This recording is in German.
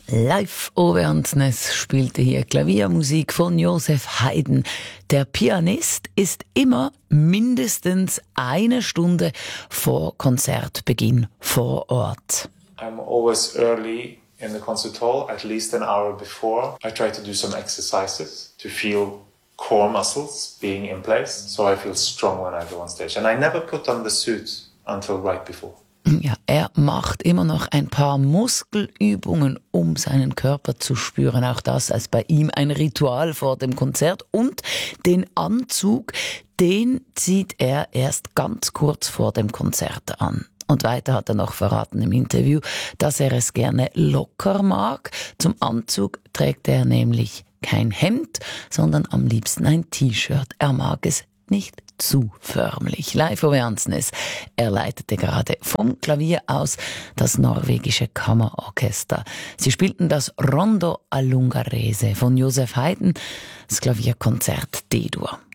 Live Auvergnes spielte hier Klaviermusik von Joseph Haydn. Der Pianist ist immer mindestens eine Stunde vor Konzertbeginn vor Ort. I'm always early in the concert hall, at least an hour before. I try to do some exercises to feel core muscles being in place, so I feel strong when I go on stage. And I never put on the suit until right before. Ja, er macht immer noch ein paar Muskelübungen, um seinen Körper zu spüren. Auch das ist bei ihm ein Ritual vor dem Konzert. Und den Anzug, den zieht er erst ganz kurz vor dem Konzert an. Und weiter hat er noch verraten im Interview, dass er es gerne locker mag. Zum Anzug trägt er nämlich kein Hemd, sondern am liebsten ein T-Shirt. Er mag es nicht zu förmlich. Live Auvergnes. Er leitete gerade vom Klavier aus das norwegische Kammerorchester. Sie spielten das Rondo all'Ungherese von Joseph Haydn, das Klavierkonzert D-Dur.